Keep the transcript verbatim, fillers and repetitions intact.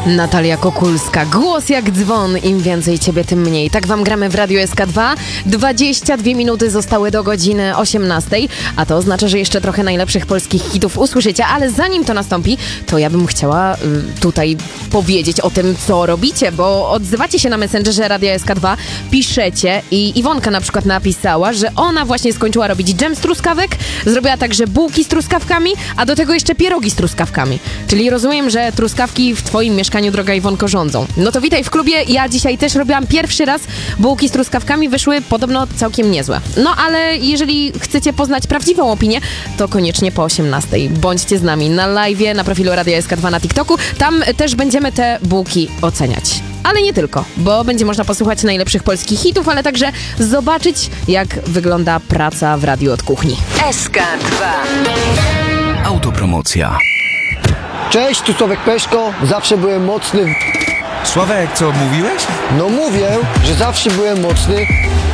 Natalia Kokulska. Głos jak dzwon, im więcej ciebie, tym mniej. Tak wam gramy w Radiu S K dwa. dwadzieścia dwie minuty zostały do godziny osiemnastej, a to oznacza, że jeszcze trochę najlepszych polskich hitów usłyszycie, ale zanim to nastąpi, to ja bym chciała y, tutaj powiedzieć o tym, co robicie, bo odzywacie się na Messengerze Radia S K dwa, piszecie i Iwonka na przykład napisała, że ona właśnie skończyła robić dżem z truskawek, zrobiła także bułki z truskawkami, a do tego jeszcze pierogi z truskawkami. Czyli rozumiem, że truskawki w twoim mieszkaniu, droga Iwonko, rządzą. No to witaj w klubie. Ja dzisiaj też robiłam pierwszy raz bułki z truskawkami. Wyszły podobno całkiem niezłe. No ale jeżeli chcecie poznać prawdziwą opinię, to koniecznie po osiemnastej. Bądźcie z nami na live'ie, na profilu Radia S K dwa na TikToku. Tam też będziemy te bułki oceniać. Ale nie tylko, bo będzie można posłuchać najlepszych polskich hitów, ale także zobaczyć, jak wygląda praca w radiu od kuchni. S K dwa. Autopromocja. Cześć, tu Sławek Peszko. Zawsze byłem mocny w... Sławek, co mówiłeś? No mówię, że zawsze byłem mocny